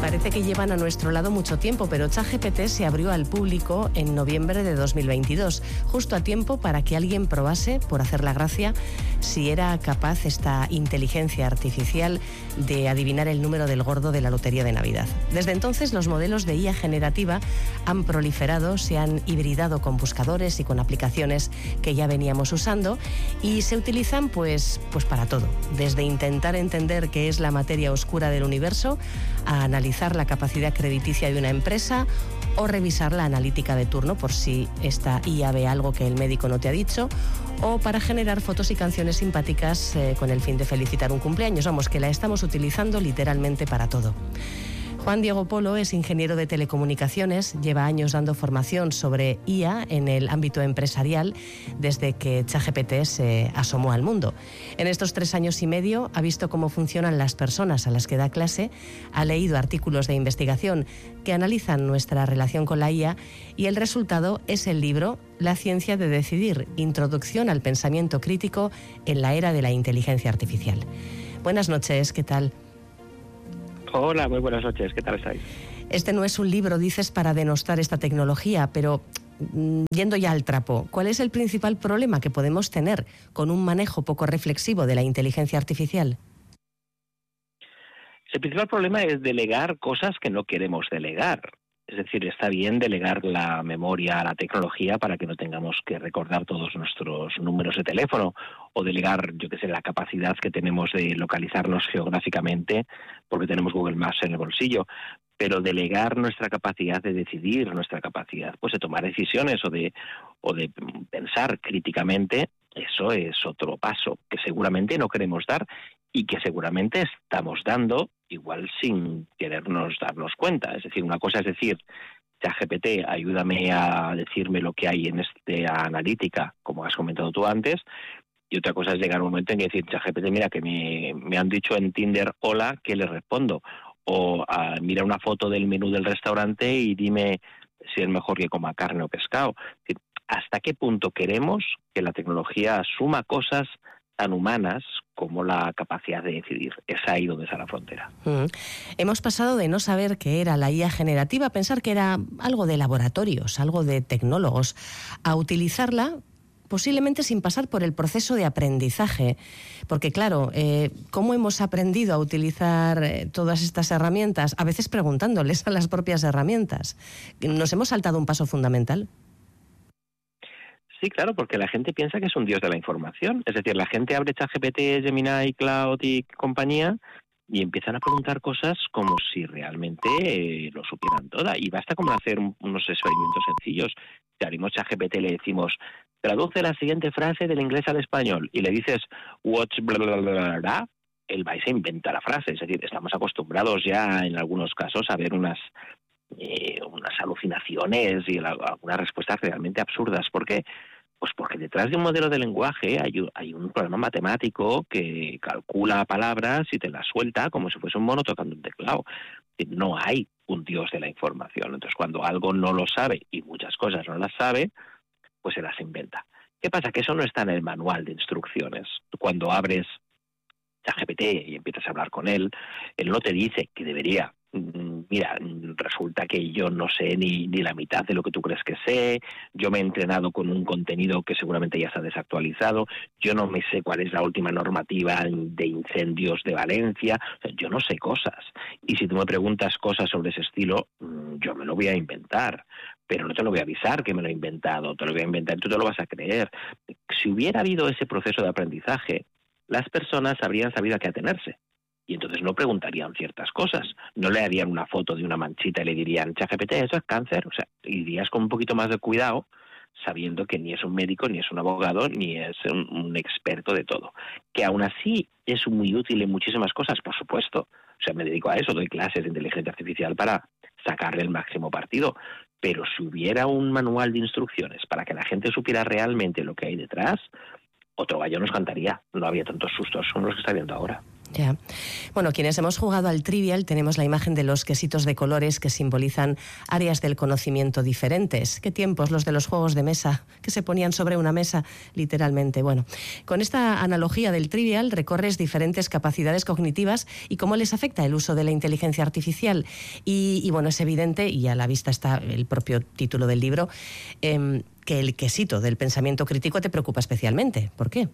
Parece que llevan a nuestro lado mucho tiempo, pero ChatGPT se abrió al público en noviembre de 2022, justo a tiempo para que alguien probase, por hacer la gracia, si era capaz esta inteligencia artificial de adivinar el número del gordo de la lotería de Navidad. Desde entonces, los modelos de IA generativa han proliferado, se han hibridado con buscadores y con aplicaciones que ya veníamos usando y se utilizan pues para todo, desde intentar entender qué es la materia oscura del universo a analizar la capacidad crediticia de una empresa o revisar la analítica de turno por si esta IA ve algo que el médico no te ha dicho, o para generar fotos y canciones simpáticas con el fin de felicitar un cumpleaños. Vamos, que la estamos utilizando literalmente para todo. Juan Diego Polo es ingeniero de telecomunicaciones, lleva años dando formación sobre IA en el ámbito empresarial desde que ChatGPT se asomó al mundo. En estos 3 años y medio ha visto cómo funcionan las personas a las que da clase, ha leído artículos de investigación que analizan nuestra relación con la IA y el resultado es el libro La ciencia de decidir, introducción al pensamiento crítico en la era de la inteligencia artificial. Buenas noches, ¿qué tal? Hola, muy buenas noches, ¿qué tal estáis? Este no es un libro, dices, para denostar esta tecnología, pero yendo ya al trapo, ¿cuál es el principal problema que podemos tener con un manejo poco reflexivo de la inteligencia artificial? El principal problema es delegar cosas que no queremos delegar. Es decir, está bien delegar la memoria a la tecnología para que no tengamos que recordar todos nuestros números de teléfono o delegar, la capacidad que tenemos de localizarnos geográficamente porque tenemos Google Maps en el bolsillo. Pero delegar nuestra capacidad de decidir, nuestra capacidad de tomar decisiones o de pensar críticamente, eso es otro paso que seguramente no queremos dar y que seguramente estamos dando igual sin querernos darnos cuenta. Es decir, una cosa es decir, ChatGPT, ayúdame a decirme lo que hay en esta analítica, como has comentado tú antes, y otra cosa es llegar a un momento en que decir, ChatGPT, mira, que me han dicho en Tinder hola, ¿qué le respondo? O mira una foto del menú del restaurante y dime si es mejor que coma carne o pescado. Es decir, ¿hasta qué punto queremos que la tecnología asuma cosas tan humanas como la capacidad de decidir? Es ahí donde está la frontera. Hemos pasado de no saber qué era la IA generativa a pensar que era algo de laboratorios, algo de tecnólogos, a utilizarla posiblemente sin pasar por el proceso de aprendizaje. Porque claro, ¿cómo hemos aprendido a utilizar todas estas herramientas? A veces preguntándoles a las propias herramientas. ¿Nos hemos saltado un paso fundamental? Sí, claro, porque la gente piensa que es un dios de la información. Es decir, la gente abre ChatGPT, Gemini, Cloud y compañía y empiezan a preguntar cosas como si realmente lo supieran toda. Y basta con hacer unos experimentos sencillos. Si abrimos ChatGPT y le decimos, traduce la siguiente frase del inglés al español, y le dices, what's bla, bla, bla, bla, bla, él va y se inventa la frase. Es decir, estamos acostumbrados ya en algunos casos a ver unas alucinaciones y algunas respuestas realmente absurdas. ¿Por qué? Pues porque detrás de un modelo de lenguaje hay un programa matemático que calcula palabras y te las suelta como si fuese un mono tocando un teclado. No hay un dios de la información. Entonces, cuando algo no lo sabe y muchas cosas no las sabe, pues se las inventa. ¿Qué pasa? Que eso no está en el manual de instrucciones. Cuando abres ChatGPT y empiezas a hablar con él no te dice que debería. Mira, resulta que yo no sé ni la mitad de lo que tú crees que sé, yo me he entrenado con un contenido que seguramente ya está desactualizado, yo no me sé cuál es la última normativa de incendios de Valencia, o sea, yo no sé cosas. Y si tú me preguntas cosas sobre ese estilo, yo me lo voy a inventar, pero no te lo voy a avisar que me lo he inventado, te lo voy a inventar y tú te lo vas a creer. Si hubiera habido ese proceso de aprendizaje, las personas habrían sabido a qué atenerse. Y entonces no preguntarían ciertas cosas. No le harían una foto de una manchita y le dirían, ChatGPT, ¿eso es cáncer? O sea, irías con un poquito más de cuidado, sabiendo que ni es un médico, ni es un abogado, ni es un experto de todo. Que aún así es muy útil en muchísimas cosas, por supuesto. O sea, me dedico a eso, doy clases de inteligencia artificial para sacarle el máximo partido. Pero si hubiera un manual de instrucciones para que la gente supiera realmente lo que hay detrás, otro gallo nos cantaría. No había tantos sustos como los que está viendo ahora. Ya. Bueno, quienes hemos jugado al Trivial tenemos la imagen de los quesitos de colores que simbolizan áreas del conocimiento diferentes. Qué tiempos los de los juegos de mesa, que se ponían sobre una mesa, literalmente. Bueno, con esta analogía del Trivial recorres diferentes capacidades cognitivas y cómo les afecta el uso de la inteligencia artificial. Y bueno, es evidente, y a la vista está el propio título del libro, que el quesito del pensamiento crítico te preocupa especialmente. ¿Por qué?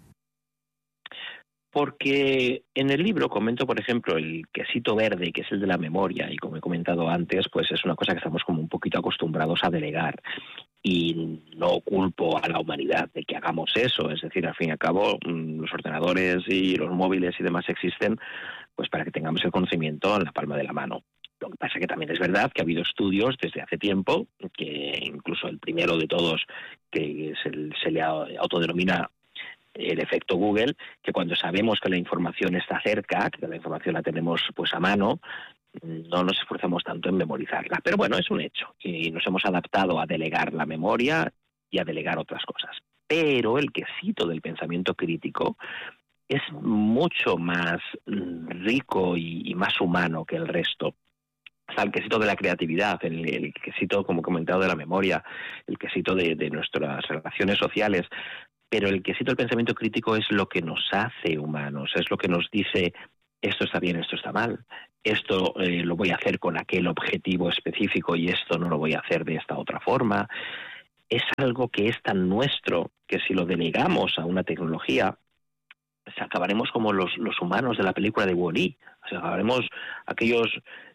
Porque en el libro comento, por ejemplo, el quesito verde, que es el de la memoria, y como he comentado antes, pues es una cosa que estamos como un poquito acostumbrados a delegar. Y no culpo a la humanidad de que hagamos eso. Es decir, al fin y al cabo, los ordenadores y los móviles y demás existen pues para que tengamos el conocimiento en la palma de la mano. Lo que pasa es que también es verdad que ha habido estudios desde hace tiempo, que incluso el primero de todos, que se le autodenomina el efecto Google, que cuando sabemos que la información está cerca, que la información la tenemos pues a mano, no nos esforzamos tanto en memorizarla. Pero bueno, es un hecho y nos hemos adaptado a delegar la memoria y a delegar otras cosas. Pero el quesito del pensamiento crítico es mucho más rico y más humano que el resto. Está el quesito de la creatividad, el quesito, como he comentado, de la memoria, el quesito de nuestras relaciones sociales. Pero el quesito del pensamiento crítico es lo que nos hace humanos, es lo que nos dice esto está bien, esto está mal, esto lo voy a hacer con aquel objetivo específico y esto no lo voy a hacer de esta otra forma. Es algo que es tan nuestro que si lo delegamos a una tecnología, pues acabaremos como los humanos de la película de Wall-E. O sea, acabaremos aquellos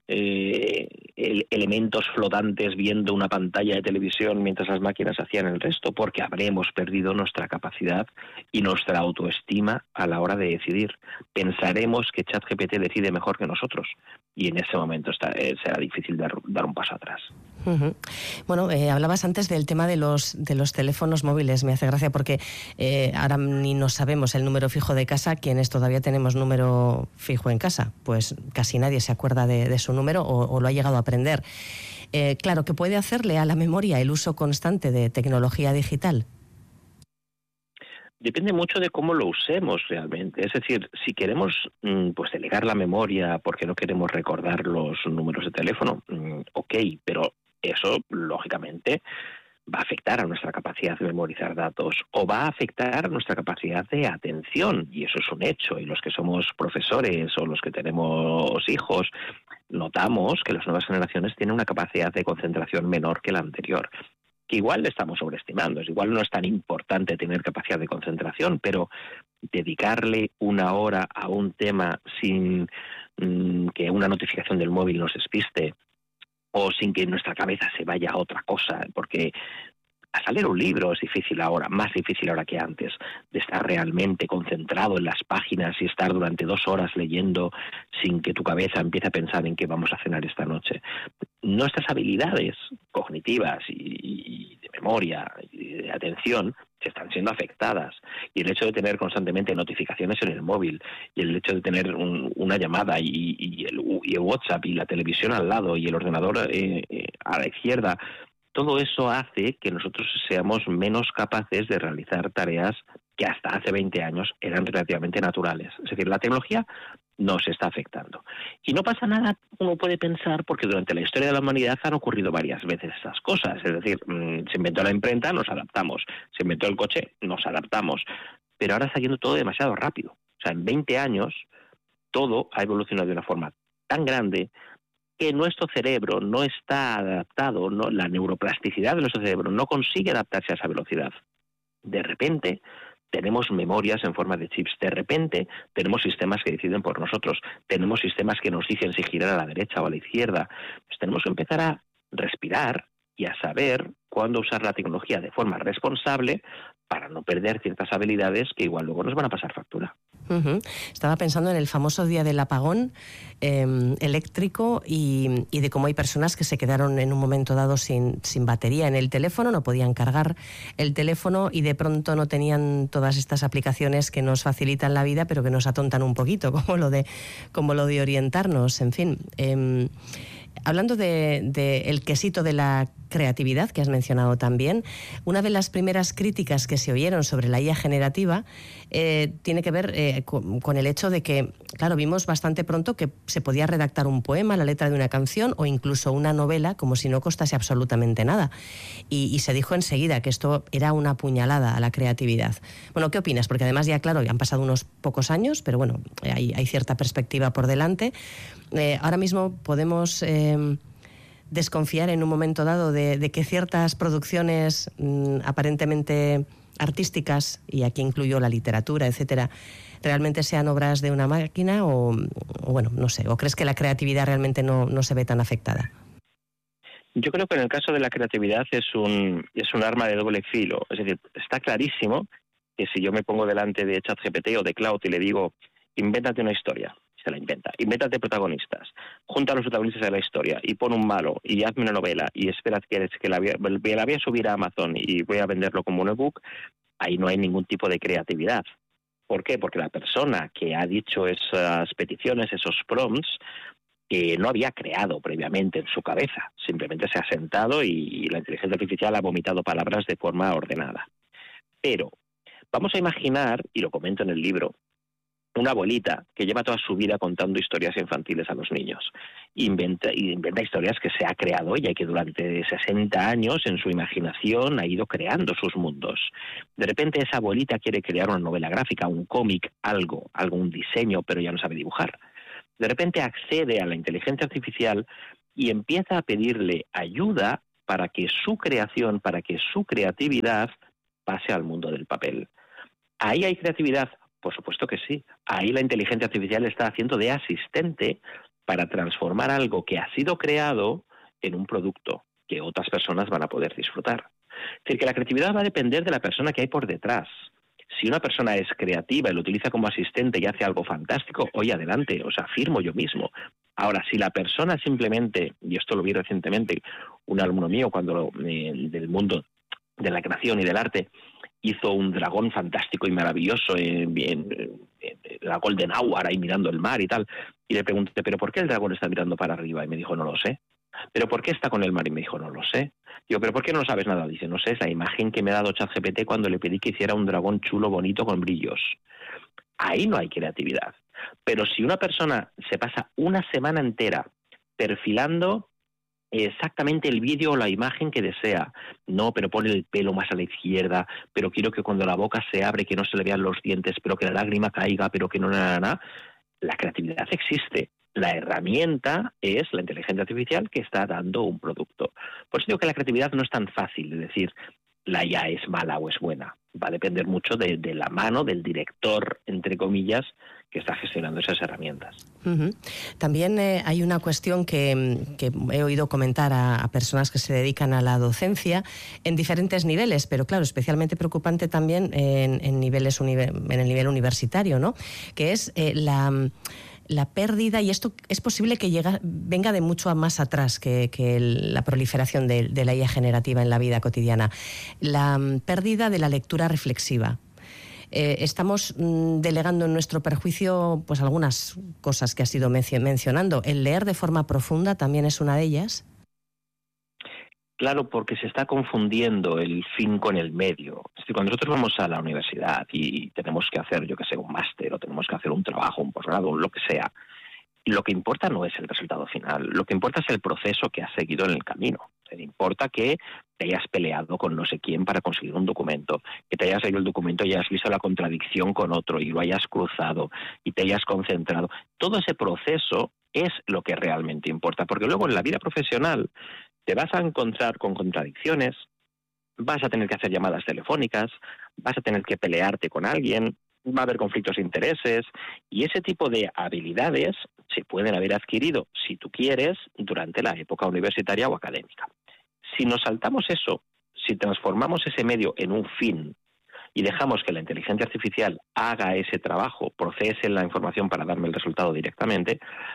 elementos flotantes viendo una pantalla de televisión mientras las máquinas hacían el resto, porque habremos perdido nuestra capacidad y nuestra autoestima a la hora de decidir. Pensaremos que ChatGPT decide mejor que nosotros y en ese momento será difícil dar un paso atrás. Uh-huh. Bueno, hablabas antes del tema de los teléfonos móviles. Me hace gracia porque ahora ni nos sabemos el número fijo de casa. Quienes todavía tenemos número fijo en casa, pues casi nadie se acuerda de su número o lo ha llegado a aprender. Claro, ¿qué puede hacerle a la memoria el uso constante de tecnología digital? Depende mucho de cómo lo usemos realmente. Es decir, si queremos pues delegar la memoria porque no queremos recordar los números de teléfono, ok, pero eso, lógicamente, va a afectar a nuestra capacidad de memorizar datos o va a afectar a nuestra capacidad de atención, y eso es un hecho. Y los que somos profesores o los que tenemos hijos, notamos que las nuevas generaciones tienen una capacidad de concentración menor que la anterior. Que igual le estamos sobreestimando, igual no es tan importante tener capacidad de concentración, pero dedicarle una hora a un tema sin que una notificación del móvil nos despiste o sin que nuestra cabeza se vaya a otra cosa, porque hasta leer un libro es difícil ahora, más difícil ahora que antes, de estar realmente concentrado en las páginas y estar durante 2 horas leyendo sin que tu cabeza empiece a pensar en qué vamos a cenar esta noche. Nuestras habilidades cognitivas y de memoria y de atención se están siendo afectadas, y el hecho de tener constantemente notificaciones en el móvil y el hecho de tener una llamada y el WhatsApp y la televisión al lado y el ordenador a la izquierda, todo eso hace que nosotros seamos menos capaces de realizar tareas que hasta hace 20 años eran relativamente naturales. Es decir, la tecnología nos está afectando. Y no pasa nada, uno puede pensar, porque durante la historia de la humanidad han ocurrido varias veces estas cosas. Es decir, se inventó la imprenta, nos adaptamos. Se inventó el coche, nos adaptamos. Pero ahora está yendo todo demasiado rápido. O sea, en 20 años todo ha evolucionado de una forma tan grande que nuestro cerebro no está adaptado, la neuroplasticidad de nuestro cerebro no consigue adaptarse a esa velocidad. De repente tenemos memorias en forma de chips, de repente tenemos sistemas que deciden por nosotros, tenemos sistemas que nos dicen si girar a la derecha o a la izquierda. Pues tenemos que empezar a respirar y a saber cuándo usar la tecnología de forma responsable para no perder ciertas habilidades que igual luego nos van a pasar factura. Uh-huh. Estaba pensando en el famoso día del apagón eléctrico y de cómo hay personas que se quedaron en un momento dado sin batería en el teléfono, no podían cargar el teléfono y de pronto no tenían todas estas aplicaciones que nos facilitan la vida pero que nos atontan un poquito, como lo de orientarnos, en fin. Hablando de el quesito de la creatividad que has mencionado también. Una de las primeras críticas que se oyeron sobre la IA generativa tiene que ver con el hecho de que, claro, vimos bastante pronto que se podía redactar un poema, la letra de una canción o incluso una novela como si no costase absolutamente nada. Y se dijo enseguida que esto era una puñalada a la creatividad. Bueno, ¿qué opinas? Porque además ya, claro, ya han pasado unos pocos años, pero bueno, hay cierta perspectiva por delante. Ahora mismo podemos desconfiar en un momento dado de que ciertas producciones aparentemente artísticas, y aquí incluyo la literatura, etcétera, realmente sean obras de una máquina o bueno, no sé, o crees que la creatividad realmente no se ve tan afectada? Yo creo que en el caso de la creatividad es un arma de doble filo. Es decir, está clarísimo que si yo me pongo delante de ChatGPT o de Claude y le digo, invéntate una historia, se la inventa. Invéntate protagonistas, junta a los protagonistas de la historia y pon un malo y hazme una novela y espera que la voy a subir a Amazon y voy a venderlo como un ebook. Ahí no hay ningún tipo de creatividad. ¿Por qué? Porque la persona que ha dicho esas peticiones, esos prompts, no había creado previamente en su cabeza. Simplemente se ha sentado y la inteligencia artificial ha vomitado palabras de forma ordenada. Pero vamos a imaginar, y lo comento en el libro, una abuelita que lleva toda su vida contando historias infantiles a los niños. Inventa historias que se ha creado ella y que durante 60 años en su imaginación ha ido creando sus mundos. De repente esa abuelita quiere crear una novela gráfica, un cómic, un diseño, pero ya no sabe dibujar. De repente accede a la inteligencia artificial y empieza a pedirle ayuda para que su creación, para que su creatividad pase al mundo del papel. ¿Ahí hay creatividad? Por supuesto que sí. Ahí la inteligencia artificial está haciendo de asistente para transformar algo que ha sido creado en un producto que otras personas van a poder disfrutar. Es decir, que la creatividad va a depender de la persona que hay por detrás. Si una persona es creativa y lo utiliza como asistente y hace algo fantástico, oye, adelante, o sea, firmo yo mismo. Ahora, si la persona simplemente, y esto lo vi recientemente, un alumno mío del mundo de la creación y del arte, hizo un dragón fantástico y maravilloso en la Golden Hour, ahí mirando el mar y tal. Y le pregunté, ¿pero por qué el dragón está mirando para arriba? Y me dijo, no lo sé. ¿Pero por qué está con el mar? Y me dijo, no lo sé. Digo, ¿pero por qué no sabes nada? Dice, no sé, es la imagen que me ha dado ChatGPT cuando le pedí que hiciera un dragón chulo, bonito, con brillos. Ahí no hay creatividad. Pero si una persona se pasa una semana entera perfilando exactamente el vídeo o la imagen que desea. No, pero pone el pelo más a la izquierda, pero quiero que cuando la boca se abre que no se le vean los dientes, pero que la lágrima caiga, pero que no. La creatividad existe. La herramienta es la inteligencia artificial que está dando un producto. Por eso digo que la creatividad no es tan fácil de decir la IA es mala o es buena. Va a depender mucho de la mano del director, entre comillas, que está gestionando esas herramientas. Uh-huh. También hay una cuestión que he oído comentar a personas que se dedican a la docencia en diferentes niveles, pero claro, especialmente preocupante también en el nivel universitario, ¿no? Que es la pérdida, y esto es posible que venga de mucho más atrás que la proliferación de la IA generativa en la vida cotidiana, la pérdida de la lectura reflexiva. Estamos delegando en nuestro perjuicio pues algunas cosas que has ido mencionando. ¿El leer de forma profunda también es una de ellas? Claro, porque se está confundiendo el fin con el medio. Es decir, cuando nosotros vamos a la universidad y tenemos que hacer, yo que sé, un máster o tenemos que hacer un trabajo, un posgrado, lo que sea, lo que importa no es el resultado final, lo que importa es el proceso que has seguido en el camino. Te importa que te hayas peleado con no sé quién para conseguir un documento, que te hayas leído el documento y hayas visto la contradicción con otro y lo hayas cruzado y te hayas concentrado. Todo ese proceso es lo que realmente importa, porque luego en la vida profesional te vas a encontrar con contradicciones, vas a tener que hacer llamadas telefónicas, vas a tener que pelearte con alguien, va a haber conflictos de intereses, y ese tipo de habilidades se pueden haber adquirido, si tú quieres, durante la época universitaria o académica. Si nos saltamos eso, si transformamos ese medio en un fin y dejamos que la inteligencia artificial haga ese trabajo, procese la información para darme el resultado directamente,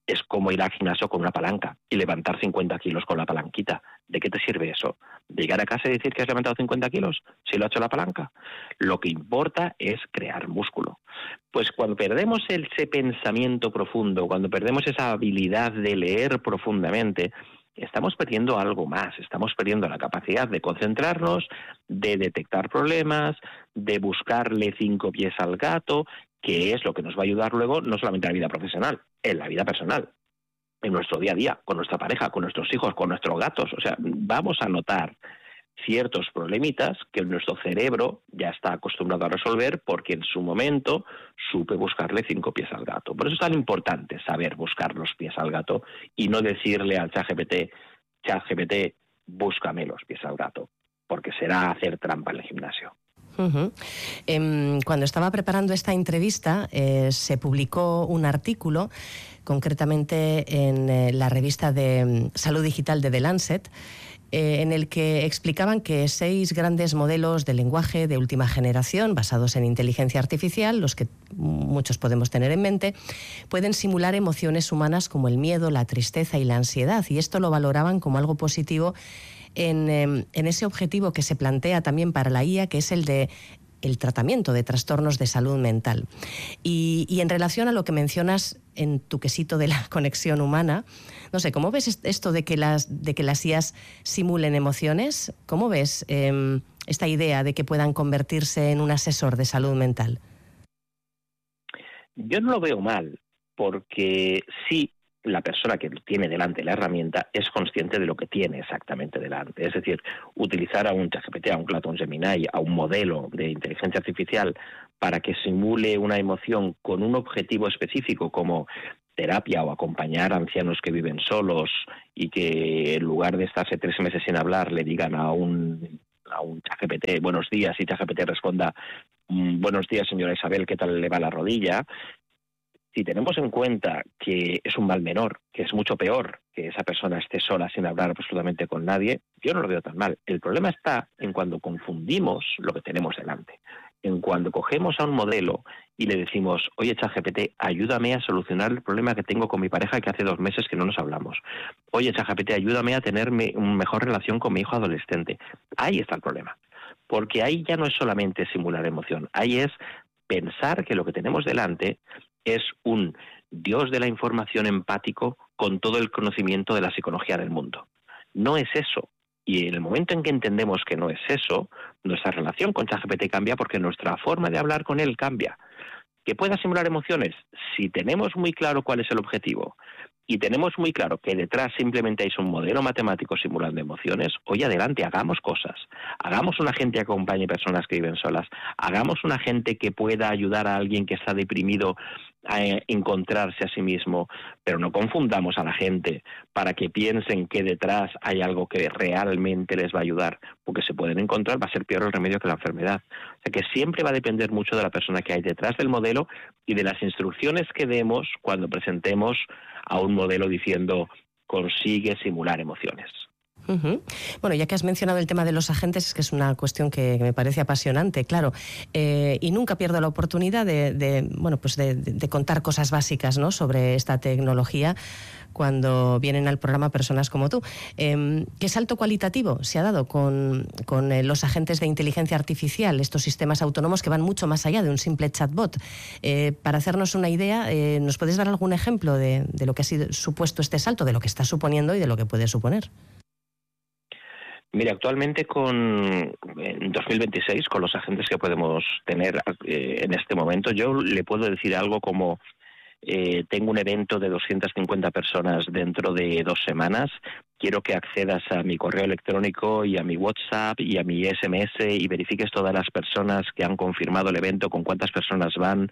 Es como ir al gimnasio con una palanca y levantar 50 kilos con la palanquita. ¿De qué te sirve eso? ¿De llegar a casa y decir que has levantado 50 kilos si lo ha hecho la palanca? Lo que importa es crear músculo. Pues cuando perdemos ese pensamiento profundo, cuando perdemos esa habilidad de leer profundamente, estamos perdiendo algo más. Estamos perdiendo la capacidad de concentrarnos, de detectar problemas, de buscarle 5 pies al gato, que es lo que nos va a ayudar luego no solamente en la vida profesional, en la vida personal, en nuestro día a día, con nuestra pareja, con nuestros hijos, con nuestros gatos. O sea, vamos a notar ciertos problemitas que nuestro cerebro ya está acostumbrado a resolver porque en su momento supe buscarle 5 pies al gato. Por eso es tan importante saber buscar los pies al gato y no decirle al ChatGPT, búscame los pies al gato, porque será hacer trampa en el gimnasio. Uh-huh. Cuando estaba preparando esta entrevista, se publicó un artículo, concretamente en la revista de Salud Digital de The Lancet, en el que explicaban que 6 grandes modelos de lenguaje de última generación, basados en inteligencia artificial, los que muchos podemos tener en mente, pueden simular emociones humanas como el miedo, la tristeza y la ansiedad, y esto lo valoraban como algo positivo en ese objetivo que se plantea también para la IA, que es el de el tratamiento de trastornos de salud mental. Y en relación a lo que mencionas en tu quesito de la conexión humana, no sé, ¿cómo ves esto de que las IAs simulen emociones? ¿Cómo ves esta idea de que puedan convertirse en un asesor de salud mental? Yo no lo veo mal, porque sí, la persona que tiene delante la herramienta es consciente de lo que tiene exactamente delante. Es decir, utilizar a un ChatGPT, a un Claude Gemini, a un modelo de inteligencia artificial para que simule una emoción con un objetivo específico como terapia o acompañar a ancianos que viven solos y que en lugar de estarse 3 meses sin hablar le digan a un ChatGPT buenos días y ChatGPT responda buenos días señora Isabel, ¿qué tal le va la rodilla? Si tenemos en cuenta que es un mal menor, que es mucho peor que esa persona esté sola sin hablar absolutamente con nadie, yo no lo veo tan mal. El problema está en cuando confundimos lo que tenemos delante. En cuando cogemos a un modelo y le decimos, oye ChatGPT, ayúdame a solucionar el problema que tengo con mi pareja que hace 2 meses que no nos hablamos. Oye ChatGPT, ayúdame a tener una mejor relación con mi hijo adolescente. Ahí está el problema. Porque ahí ya no es solamente simular emoción, ahí es pensar que lo que tenemos delante es un Dios de la información empático con todo el conocimiento de la psicología del mundo. No es eso. Y en el momento en que entendemos que no es eso, nuestra relación con ChatGPT cambia porque nuestra forma de hablar con él cambia. ¿Que pueda simular emociones? Si tenemos muy claro cuál es el objetivo y tenemos muy claro que detrás simplemente hay un modelo matemático simulando emociones, hoy adelante, hagamos cosas. Hagamos un agente que acompañe personas que viven solas. Hagamos un agente que pueda ayudar a alguien que está deprimido a encontrarse a sí mismo, pero no confundamos a la gente para que piensen que detrás hay algo que realmente les va a ayudar, porque se pueden encontrar, va a ser peor el remedio que la enfermedad. O sea que siempre va a depender mucho de la persona que hay detrás del modelo y de las instrucciones que demos cuando presentemos a un modelo diciendo consigue simular emociones. Uh-huh. Bueno, ya que has mencionado el tema de los agentes, es que es una cuestión que me parece apasionante, claro, y nunca pierdo la oportunidad de contar cosas básicas, ¿no?, sobre esta tecnología cuando vienen al programa personas como tú. ¿Qué salto cualitativo se ha dado con los agentes de inteligencia artificial, estos sistemas autónomos que van mucho más allá de un simple chatbot? Para hacernos una idea, ¿nos puedes dar algún ejemplo de lo que ha sido supuesto este salto, de lo que está suponiendo y de lo que puede suponer? Mira, actualmente en 2026, con los agentes que podemos tener en este momento, yo le puedo decir algo como tengo un evento de 250 personas dentro de 2 semanas, quiero que accedas a mi correo electrónico y a mi WhatsApp y a mi SMS y verifiques todas las personas que han confirmado el evento, con cuántas personas van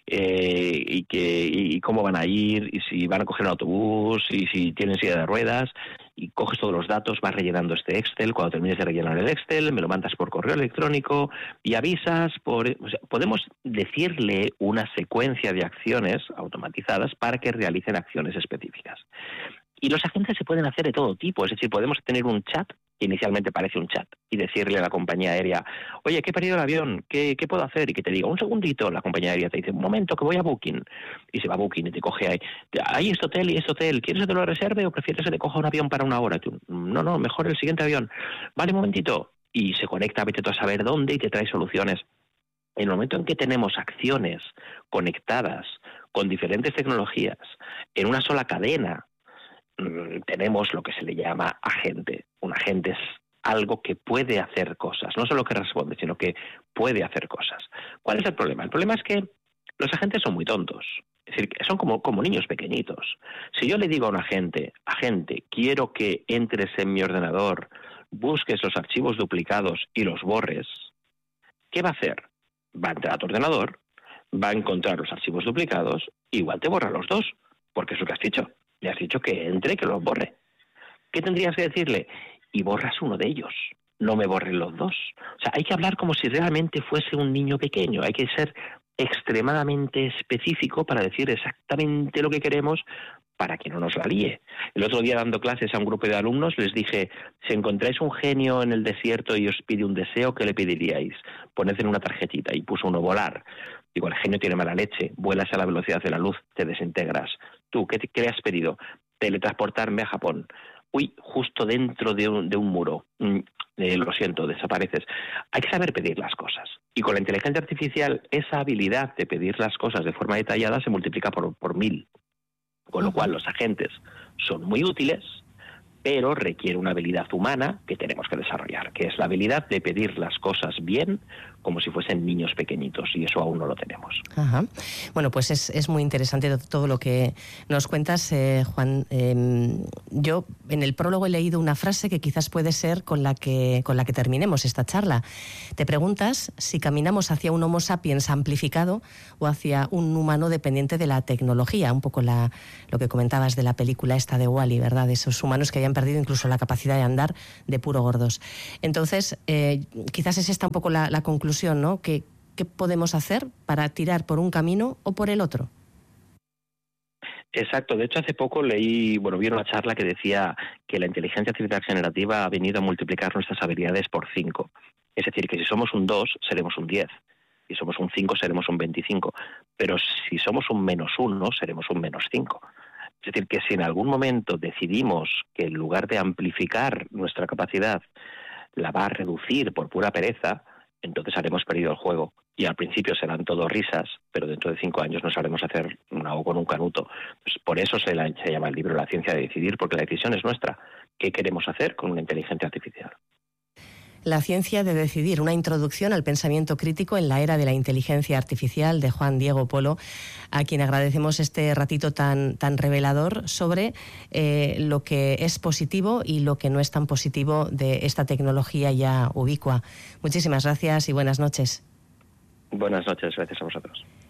y cómo van a ir, y si van a coger un autobús y si tienen silla de ruedas. Y coges todos los datos, vas rellenando este Excel. Cuando termines de rellenar el Excel, me lo mandas por correo electrónico y avisas. Podemos decirle una secuencia de acciones automatizadas para que realicen acciones específicas. Y los agentes se pueden hacer de todo tipo, es decir, podemos tener un chat inicialmente parece un chat, y decirle a la compañía aérea, oye, que he perdido el avión, ¿qué puedo hacer? Y que te diga, un segundito, la compañía aérea te dice, un momento, que voy a Booking. Y se va a Booking y te coge ahí, hay este hotel y este hotel, ¿quieres que te lo reserve o prefieres que te coja un avión para una hora? Tú, no, mejor el siguiente avión. Vale, un momentito. Y se conecta, vete tú a saber dónde y te trae soluciones. En el momento en que tenemos acciones conectadas con diferentes tecnologías en una sola cadena, tenemos lo que se le llama agente. Un agente es algo que puede hacer cosas, no solo que responde, sino que puede hacer cosas. ¿Cuál es el problema? El problema es que los agentes son muy tontos. Es decir, son como niños pequeñitos. Si yo le digo a un agente, quiero que entres en mi ordenador, busques los archivos duplicados y los borres, ¿qué va a hacer? Va a entrar a tu ordenador, va a encontrar los archivos duplicados, igual te borra los dos, porque es lo que has dicho. Le has dicho que entre, que los borre. ¿Qué tendrías que decirle? Y borras uno de ellos, no me borren los dos. O sea, hay que hablar como si realmente fuese un niño pequeño, hay que ser extremadamente específico para decir exactamente lo que queremos para que no nos la líe. El otro día, dando clases a un grupo de alumnos, les dije, si encontráis un genio en el desierto y os pide un deseo, ¿qué le pediríais? Poned en una tarjetita, y puso uno, volar. Digo, el genio tiene mala leche, vuelas a la velocidad de la luz, te desintegras. ¿Tú qué le has pedido? Teletransportarme a Japón. Uy, justo dentro de un muro. Lo siento, desapareces. Hay que saber pedir las cosas. Y con la inteligencia artificial, esa habilidad de pedir las cosas de forma detallada se multiplica por 1000. Con lo cual los agentes son muy útiles, pero requiere una habilidad humana que tenemos que desarrollar, que es la habilidad de pedir las cosas bien, como si fuesen niños pequeñitos, y eso aún no lo tenemos. Ajá. Bueno, pues es muy interesante todo lo que nos cuentas, Juan. Yo en el prólogo he leído una frase que quizás puede ser con la que terminemos esta charla. Te preguntas si caminamos hacia un Homo sapiens amplificado o hacia un humano dependiente de la tecnología, un poco lo que comentabas de la película esta de Wall-E, ¿verdad? De esos humanos que habían perdido incluso la capacidad de andar de puro gordos. Entonces, quizás es esta un poco la conclusión, ¿no? ¿Qué podemos hacer para tirar por un camino o por el otro? Exacto. De hecho, hace poco vi una charla que decía que la inteligencia artificial generativa ha venido a multiplicar nuestras habilidades por 5. Es decir, que si somos un 2, seremos un 10. Si somos un 5, seremos un 25. Pero si somos un -1, seremos un -5. Es decir, que si en algún momento decidimos que en lugar de amplificar nuestra capacidad, la va a reducir por pura pereza, entonces haremos perdido el juego. Y al principio serán todo risas, pero dentro de 5 años nos haremos hacer un ahogo con un canuto. Pues por eso se llama el libro La ciencia de decidir, porque la decisión es nuestra. ¿Qué queremos hacer con una inteligencia artificial? La ciencia de decidir, una introducción al pensamiento crítico en la era de la inteligencia artificial, de Juan Diego Polo, a quien agradecemos este ratito tan revelador sobre lo que es positivo y lo que no es tan positivo de esta tecnología ya ubicua. Muchísimas gracias y buenas noches. Buenas noches, gracias a vosotros.